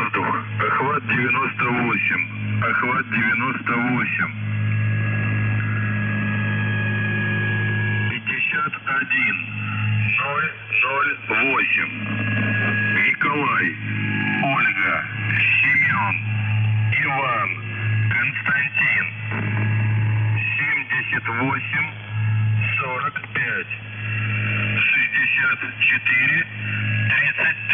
воздух. Охват 98. Охват 98. 51 008. Николай, Ольга, Семен, Иван, Константин. 78 45 64 30